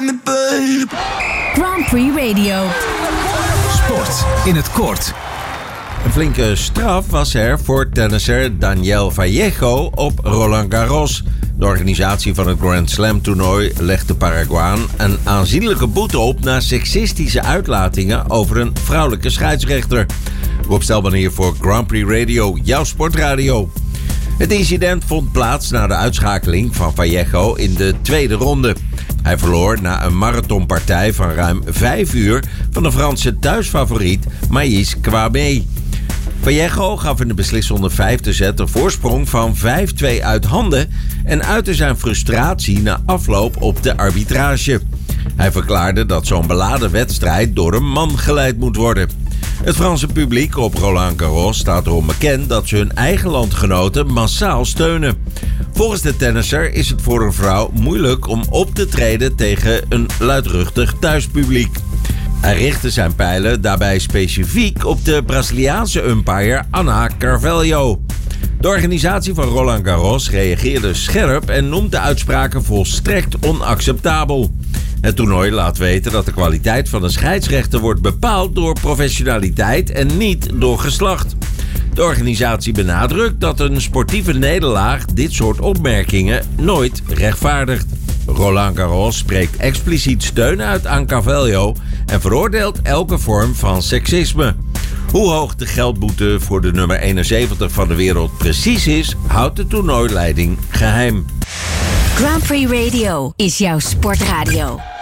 me, babe. Grand Prix Radio. Sport in het kort. Een flinke straf was er voor tennisser Daniel Vallejo op Roland Garros. De organisatie van het Grand Slam toernooi legt de Paraguaan een aanzienlijke boete op na seksistische uitlatingen over een vrouwelijke scheidsrechter. Rob Stelman hier voor Grand Prix Radio, jouw sportradio. Het incident vond plaats na de uitschakeling van Vallejo in de tweede ronde. Hij verloor na een marathonpartij van ruim 5 uur van de Franse thuisfavoriet Maïs Kwame. Vallejo gaf in de beslissende vijfde set een voorsprong van 5-2 uit handen en uitte zijn frustratie na afloop op de arbitrage. Hij verklaarde dat zo'n beladen wedstrijd door een man geleid moet worden. Het Franse publiek op Roland Garros staat erom bekend dat ze hun eigen landgenoten massaal steunen. Volgens de tennisser is het voor een vrouw moeilijk om op te treden tegen een luidruchtig thuispubliek. Hij richtte zijn pijlen daarbij specifiek op de Braziliaanse umpire Ana Carvalho. De organisatie van Roland Garros reageerde scherp en noemt de uitspraken volstrekt onacceptabel. Het toernooi laat weten dat de kwaliteit van een scheidsrechter wordt bepaald door professionaliteit en niet door geslacht. De organisatie benadrukt dat een sportieve nederlaag dit soort opmerkingen nooit rechtvaardigt. Roland Garros spreekt expliciet steun uit aan Carvalho en veroordeelt elke vorm van seksisme. Hoe hoog de geldboete voor de nummer 71 van de wereld precies is, houdt de toernooileiding geheim. Grand Prix Radio is jouw sportradio.